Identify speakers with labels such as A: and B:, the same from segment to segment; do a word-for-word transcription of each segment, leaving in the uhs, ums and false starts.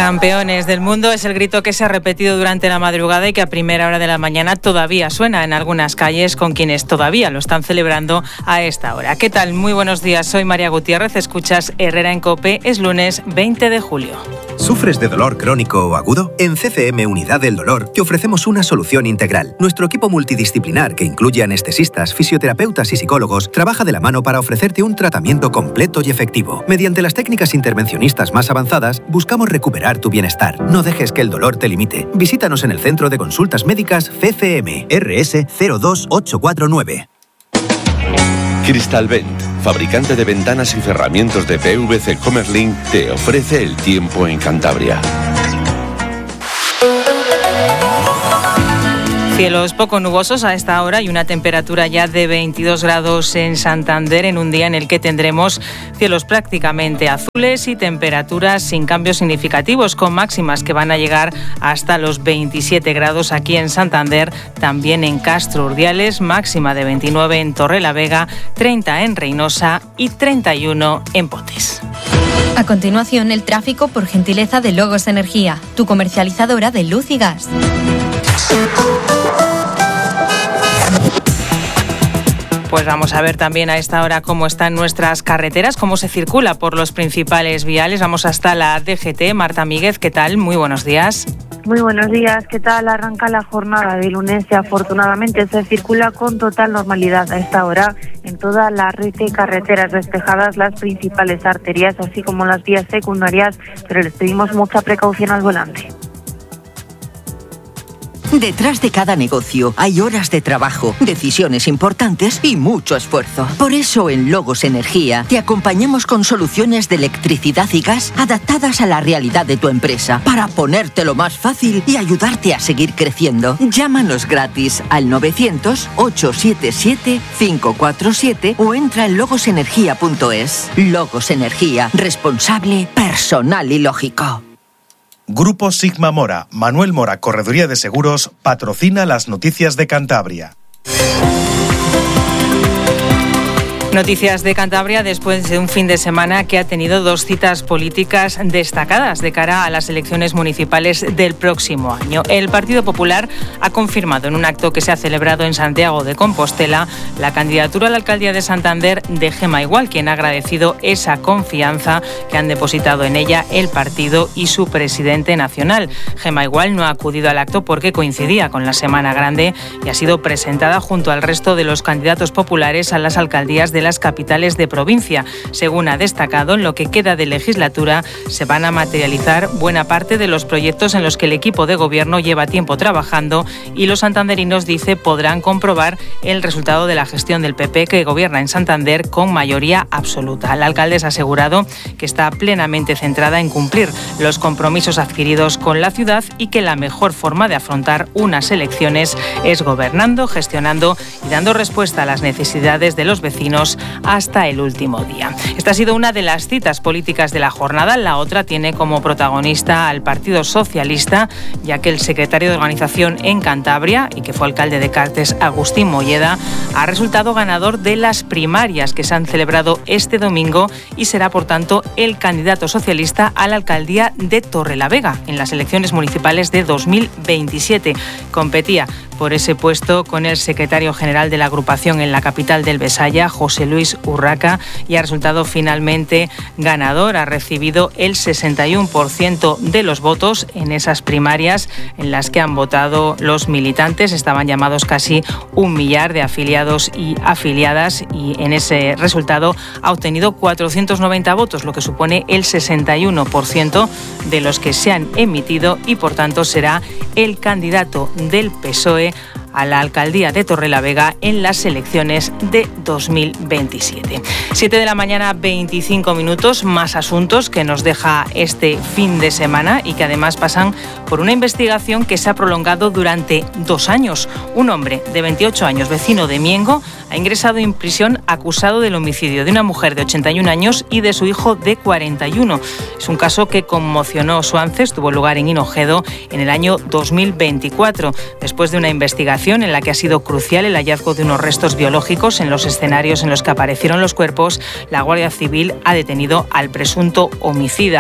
A: Campeones del mundo es el grito que se ha repetido durante la madrugada y que a primera hora de la mañana todavía suena en algunas calles con quienes todavía lo están celebrando a esta hora. ¿Qué tal? Muy buenos días, soy María Gutiérrez, escuchas Herrera en COPE, es lunes veinte de julio.
B: ¿Sufres de dolor crónico o agudo? En C C M Unidad del Dolor te ofrecemos una solución integral. Nuestro equipo multidisciplinar, que incluye anestesistas, fisioterapeutas y psicólogos, trabaja de la mano para ofrecerte un tratamiento completo y efectivo. Mediante las técnicas intervencionistas más avanzadas, buscamos recuperar tu bienestar. No dejes que el dolor te limite. Visítanos en el Centro de Consultas Médicas C C M, R S cero dos ocho cuatro nueve.
C: Crystalvent, fabricante de ventanas y cerramientos de P V C Comerlin, te ofrece el tiempo en Cantabria.
A: Cielos poco nubosos a esta hora y una temperatura ya de veintidós grados en Santander en un día en el que tendremos cielos prácticamente azules y temperaturas sin cambios significativos, con máximas que van a llegar hasta los veintisiete grados aquí en Santander, también en Castro Urdiales, máxima de veintinueve en Torrelavega, treinta en Reynosa y treinta y uno en Potes.
D: A continuación, el tráfico por gentileza de Logos Energía, tu comercializadora de luz y gas.
A: Pues vamos a ver también a esta hora cómo están nuestras carreteras, cómo se circula por los principales viales. Vamos hasta la D G T. Marta Míguez, ¿qué tal? Muy buenos días.
E: Muy buenos días, ¿qué tal? Arranca la jornada de lunes y afortunadamente se circula con total normalidad a esta hora en toda la red de carreteras, despejadas las principales arterias, así como las vías secundarias, pero les pedimos mucha precaución al volante.
F: Detrás de cada negocio hay horas de trabajo, decisiones importantes y mucho esfuerzo. Por eso en Logos Energía te acompañamos con soluciones de electricidad y gas adaptadas a la realidad de tu empresa para ponértelo más fácil y ayudarte a seguir creciendo. Llámanos gratis al novecientos, ochocientos setenta y siete, quinientos cuarenta y siete o entra en logos energía punto es. Logos Energía, responsable, personal y lógico.
G: Grupo Sigma Mora, Manuel Mora, Correduría de Seguros, patrocina las noticias de Cantabria.
A: Noticias de Cantabria después de un fin de semana que ha tenido dos citas políticas destacadas de cara a las elecciones municipales del próximo año. El Partido Popular ha confirmado en un acto que se ha celebrado en Santiago de Compostela la candidatura a la alcaldía de Santander de Gema Igual, quien ha agradecido esa confianza que han depositado en ella el partido y su presidente nacional. Gema Igual no ha acudido al acto porque coincidía con la Semana Grande y ha sido presentada junto al resto de los candidatos populares a las alcaldías de las capitales de provincia. Según ha destacado, en lo que queda de legislatura se van a materializar buena parte de los proyectos en los que el equipo de gobierno lleva tiempo trabajando y los santanderinos, dice, podrán comprobar el resultado de la gestión del P P que gobierna en Santander con mayoría absoluta. La alcaldesa ha asegurado que está plenamente centrada en cumplir los compromisos adquiridos con la ciudad y que la mejor forma de afrontar unas elecciones es gobernando, gestionando y dando respuesta a las necesidades de los vecinos hasta el último día. Esta ha sido una de las citas políticas de la jornada. La otra tiene como protagonista al Partido Socialista, ya que el secretario de Organización en Cantabria y que fue alcalde de Cartes, Agustín Molleda, ha resultado ganador de las primarias que se han celebrado este domingo y será, por tanto, el candidato socialista a la alcaldía de Torrelavega en las elecciones municipales de dos mil veintisiete. Competía por ese puesto con el secretario general de la agrupación en la capital del Besaya, José Luis Urraca, y ha resultado finalmente ganador. Ha recibido el sesenta y uno por ciento de los votos en esas primarias en las que han votado los militantes. Estaban llamados casi un millar de afiliados y afiliadas y en ese resultado ha obtenido cuatrocientos noventa votos, lo que supone el sesenta y uno por ciento de los que se han emitido y por tanto será el candidato del P S O E a la alcaldía de Torrelavega en las elecciones de dos mil veintisiete. siete de la mañana, veinticinco minutos, más asuntos que nos deja este fin de semana y que además pasan por una investigación que se ha prolongado durante dos años. Un hombre de veintiocho años, vecino de Miengo, ha ingresado en prisión acusado del homicidio de una mujer de ochenta y un años y de su hijo de cuarenta y uno. Es un caso que conmocionó Suances, tuvo lugar en Hinojedo en el año dos mil veinticuatro, después de una investigación en la que ha sido crucial el hallazgo de unos restos biológicos en los escenarios en los que aparecieron los cuerpos. La Guardia Civil ha detenido al presunto homicida.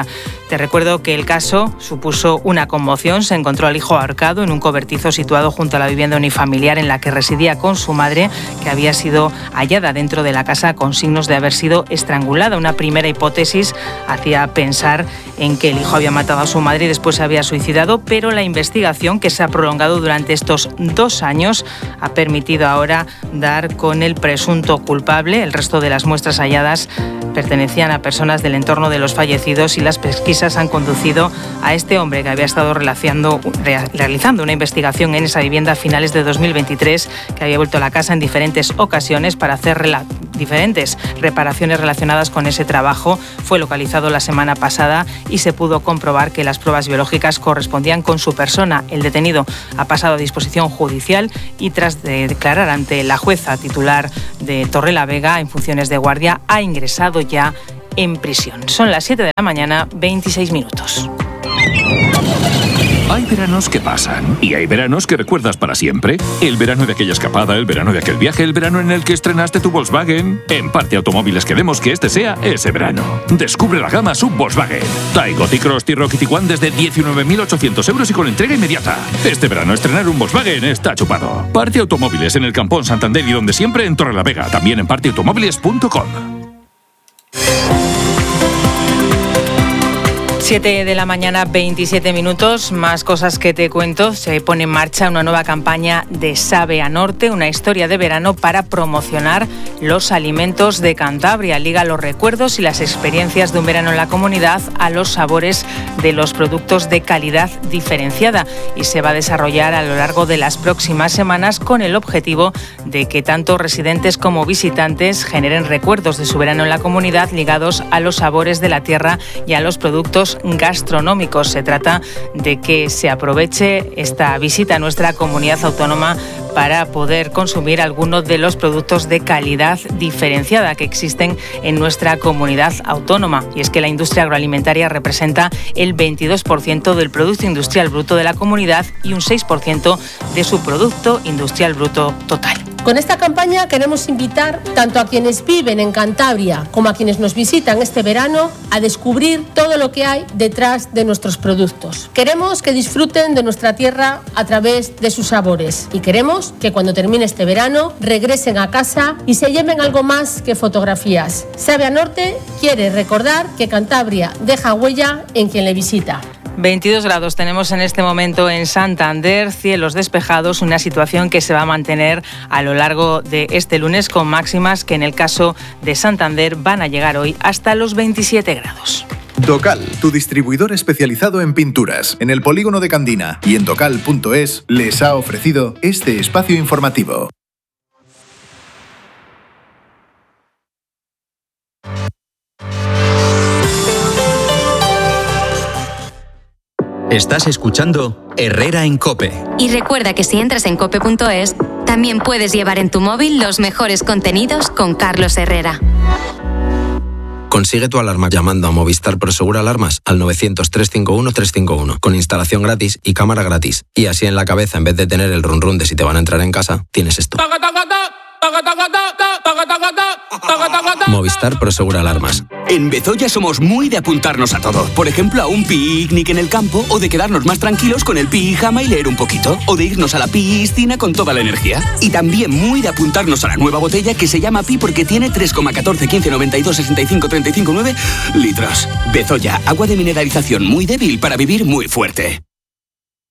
A: Te recuerdo que el caso supuso una conmoción. Se encontró al hijo ahorcado en un cobertizo situado junto a la vivienda unifamiliar en la que residía con su madre, que había sido hallada dentro de la casa con signos de haber sido estrangulada. Una primera hipótesis hacía pensar en que el hijo había matado a su madre y después se había suicidado, pero la investigación, que se ha prolongado durante estos dos años, ha permitido ahora dar con el presunto culpable. El resto de las muestras halladas pertenecían a personas del entorno de los fallecidos y las pesquisas han conducido a este hombre, que había estado realizando una investigación en esa vivienda a finales de dos mil veintitrés, que había vuelto a la casa en diferentes ocasiones para hacer diferentes reparaciones relacionadas con ese trabajo. Fue localizado la semana pasada y se pudo comprobar que las pruebas biológicas correspondían con su persona. El detenido ha pasado a disposición judicial y, tras de declarar ante la jueza titular de Torrelavega en funciones de guardia, ha ingresado ya en prisión. Son las siete de la mañana, veintiséis minutos.
H: Hay veranos que pasan y hay veranos que recuerdas para siempre. El verano de aquella escapada, el verano de aquel viaje, el verano en el que estrenaste tu Volkswagen. En Parte Automóviles queremos que este sea ese verano. Descubre la gama sub Volkswagen. Taigo, T-Cross, T-Rock y Tiguan desde diecinueve mil ochocientos euros y con entrega inmediata. Este verano estrenar un Volkswagen está chupado. Parte Automóviles en el Campón Santander y donde siempre en Torrelavega. También en parte automóviles punto com.
A: siete de la mañana, veintisiete minutos. Más cosas que te cuento. Se pone en marcha una nueva campaña de Sabe a Norte, una historia de verano para promocionar los alimentos de Cantabria. Liga los recuerdos y las experiencias de un verano en la comunidad a los sabores de los productos de calidad diferenciada, y se va a desarrollar a lo largo de las próximas semanas con el objetivo de que tanto residentes como visitantes generen recuerdos de su verano en la comunidad ligados a los sabores de la tierra y a los productos gastronómicos. Se trata de que se aproveche esta visita a nuestra comunidad autónoma para poder consumir algunos de los productos de calidad diferenciada que existen en nuestra comunidad autónoma. Y es que la industria agroalimentaria representa el veintidós por ciento del Producto Industrial Bruto de la comunidad y un seis por ciento de su Producto Industrial Bruto total.
I: Con esta campaña queremos invitar tanto a quienes viven en Cantabria como a quienes nos visitan este verano a descubrir todo lo que hay detrás de nuestros productos. Queremos que disfruten de nuestra tierra a través de sus sabores y queremos que cuando termine este verano regresen a casa y se lleven algo más que fotografías. Sabe a Norte quiere recordar que Cantabria deja huella en quien le visita.
A: veintidós grados tenemos en este momento en Santander, cielos despejados, una situación que se va a mantener a lo largo de este lunes con máximas que en el caso de Santander van a llegar hoy hasta los veintisiete grados.
J: Docal, tu distribuidor especializado en pinturas, en el polígono de Candina y en docal punto es, les ha ofrecido este espacio informativo.
K: Estás escuchando Herrera en COPE.
L: Y recuerda que si entras en cope punto es, también puedes llevar en tu móvil los mejores contenidos con Carlos Herrera.
M: Consigue tu alarma llamando a Movistar Prosegur Alarmas al novecientos, trescientos cincuenta y uno, trescientos cincuenta y uno, con instalación gratis y cámara gratis. Y así en la cabeza, en vez de tener el run run de si te van a entrar en casa, tienes esto. Movistar Prosegur Alarmas.
N: En Bezoya somos muy de apuntarnos a todo. Por ejemplo, a un picnic en el campo, o de quedarnos más tranquilos con el pijama y leer un poquito, o de irnos a la piscina con toda la energía. Y también muy de apuntarnos a la nueva botella que se llama Pi porque tiene tres coma catorce, quince, noventa y dos, sesenta y cinco, treinta y cinco, nueve litros. Bezoya, agua de mineralización muy débil para vivir muy fuerte.